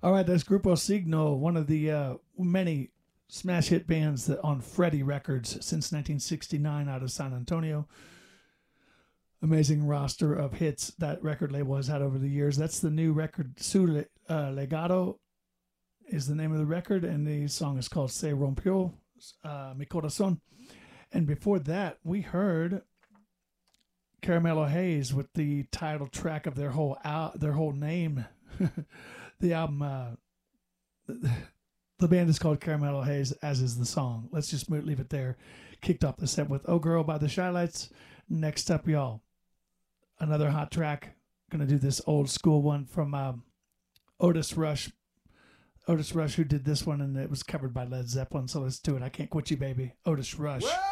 All right, that's Grupo Signo, one of the many smash hit bands that on Freddie Records since 1969 out of San Antonio. Amazing roster of hits that record label has had over the years. That's the new record, Su Legado is the name of the record, and the song is called Se Rompió Mi Corazón. And before that, we heard Caramello Hayes with the title track of their whole name. The album, the band is called Caramello Hayes, as is the song. Let's just leave it there. Kicked off the set with Oh Girl by the Shy-Lites. Next up, y'all, another hot track. Gonna do this old school one from Otis Rush. Otis Rush, who did this one, and it was covered by Led Zeppelin. So let's do it. I Can't Quit You, Baby. Otis Rush. Whoa!